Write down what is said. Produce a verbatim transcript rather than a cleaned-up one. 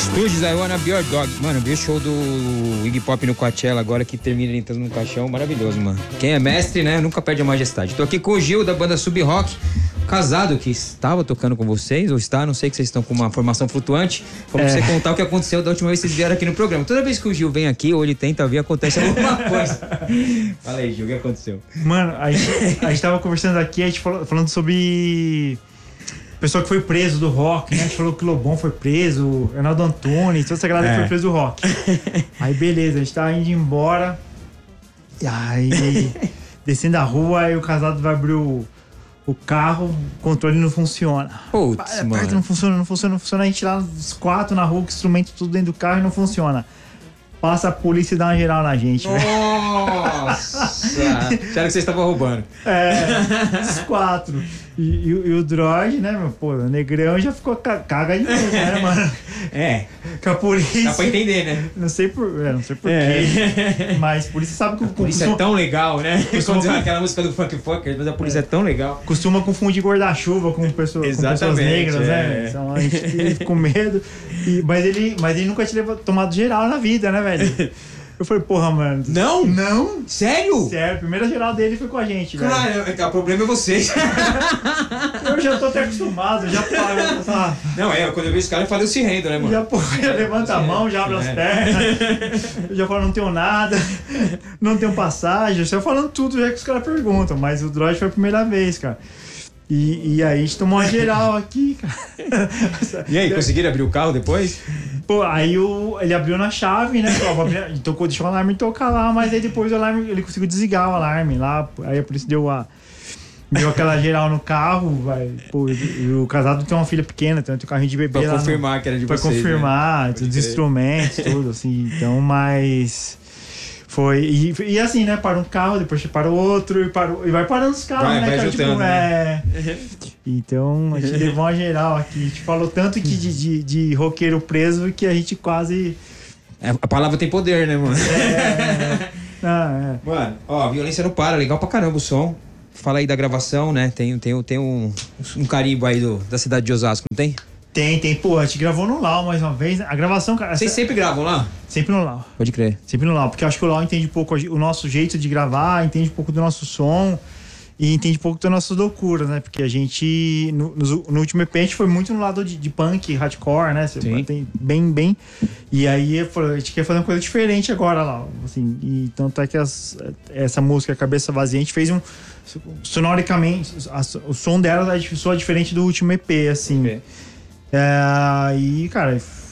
Studios, I Wanna Be Your Dog. Mano, vi o show do Iggy Pop no Coachella agora, que termina entrando no caixão, maravilhoso, mano. Quem é mestre, né, nunca perde a majestade. Tô aqui com o Gil, da banda Sub Rock, casado, que estava tocando com vocês, ou está, não sei, que vocês estão com uma formação flutuante. Vamos é. você contar o que aconteceu da última vez que vocês vieram aqui no programa. Toda vez que o Gil vem aqui, ou ele tenta vir, acontece alguma coisa. Fala aí, Gil, o que aconteceu? Mano, a gente, a gente tava conversando aqui, a gente falou, falando sobre o pessoal que foi preso do rock, né? A gente falou que o Lobão foi preso, Reinaldo Antunes, toda essa galera é. que foi preso do rock. Aí beleza, a gente tava indo embora, e aí descendo a rua, aí o casado vai abrir o O carro, o controle não funciona. Putz, é, mano. Não funciona, não funciona, não funciona. A gente lá os quatro na rua, com o instrumento tudo dentro do carro e não funciona. Passa a polícia e dá uma geral na gente, velho. Nossa! Sério que vocês estavam roubando. É, os quatro. E, e, e o Droid, né, meu? Pô, o Negrão já ficou caga de novo, né, mano? É. Com a polícia. Dá pra entender, né? Não sei por, é, não sei por é. quê. Mas a polícia sabe que o. A polícia costuma, é tão legal, né? Costuma aquela música do Funk Fucker, mas a polícia é, é tão legal. Costuma confundir guarda-chuva com, pessoa, com pessoas negras, é. né? Então a gente fica com medo. E, mas, ele, mas ele nunca tinha tomado geral na vida, né, velho? Eu falei, porra, mano. Não? Não? Sério? Sério, a primeira geral dele foi com a gente, velho. Cara, o problema é vocês. Eu já tô até acostumado, já paro. Tá? Não, é, quando eu vi esse cara, eu falei, eu se rendo, né, mano? Já, porra, já levanta a mão, já abre é. as pernas. Eu já falo, não tenho nada, não tenho passagem. Eu estou falando tudo já que os caras perguntam, mas o Droid foi a primeira vez, cara. E, e aí a gente tomou uma geral aqui, cara. E aí, conseguiram abrir o carro depois? Pô, aí o, ele abriu na chave, né? Ele tocou, deixou o alarme tocar lá, mas aí depois o alarme, ele conseguiu desligar o alarme lá. Aí a polícia deu a. Deu aquela geral no carro, vai. Pô, e o casado tem uma filha pequena, então tem um carrinho de bebê pra lá. Pra confirmar no, que era de pra vocês, Pra confirmar, né? os instrumentos, tudo, assim. Então, mas. Foi. E, e assim, né? Para um carro, depois para o outro, e, para, e vai parando os carros, vai, né? Vai cara, juntando, tipo, né? é. Então, a gente levou uma geral aqui. A gente falou tanto que de, de, de roqueiro preso que a gente quase. É, a palavra tem poder, né, mano? É. Ah, é. Mano, ó, a violência não para, legal pra caramba o som. Fala aí da gravação, né? Tem, tem, tem um, um carimbo aí do, da cidade de Osasco, não tem? Tem, tem. Pô, a gente gravou no Lau mais uma vez. A gravação, cara. Vocês sempre gravam lá? Sempre no Lau. Pode crer. Sempre no Lau, porque eu acho que o Lau entende um pouco o nosso jeito de gravar, entende um pouco do nosso som e entende um pouco das nossas loucuras, né? Porque a gente, no, no último E P, a gente foi muito no lado de, de punk, hardcore, né? Sim. Tem bem, bem. E aí a gente quer fazer uma coisa diferente agora lá, assim. E tanto é que as, essa música Cabeça Vazia, a gente fez um. Sonoricamente, a, o som dela soa diferente do último E P, assim. Okay. É, e, cara,